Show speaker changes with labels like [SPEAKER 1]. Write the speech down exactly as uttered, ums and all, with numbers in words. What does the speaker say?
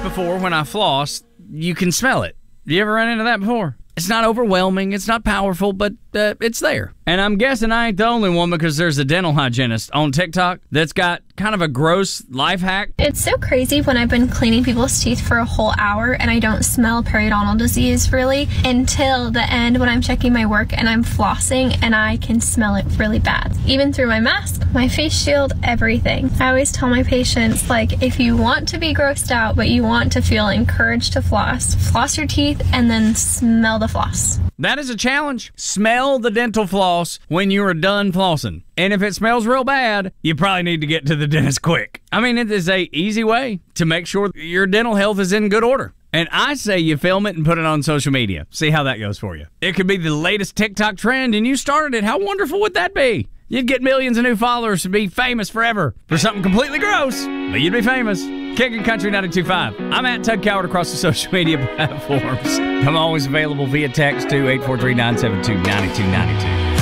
[SPEAKER 1] before when I floss, you can smell it. You ever run into that before? It's not overwhelming, it's not powerful, but uh, it's there. And I'm guessing I ain't the only one because there's a dental hygienist on TikTok that's got kind of a gross life hack.
[SPEAKER 2] It's so crazy when I've been cleaning people's teeth for a whole hour and I don't smell periodontal disease really until the end when I'm checking my work and I'm flossing and I can smell it really bad. Even through my mask, my face shield, everything. I always tell my patients, like, if you want to be grossed out but you want to feel encouraged to floss, floss your teeth and then smell the floss.
[SPEAKER 1] That is a challenge. Smell the dental floss when you are done flossing. And if it smells real bad, you probably need to get to the dentist quick. I mean, it is a easy way to make sure your dental health is in good order. And I say you film it and put it on social media. See how that goes for you. It could be the latest TikTok trend and you started it. How wonderful would that be? You'd get millions of new followers and be famous forever for something completely gross, but you'd be famous. Kicking Country ninety-two point five. I'm at Tug Coward across the social media platforms. I'm always available via text to eight four three, nine seven two, nine two nine two.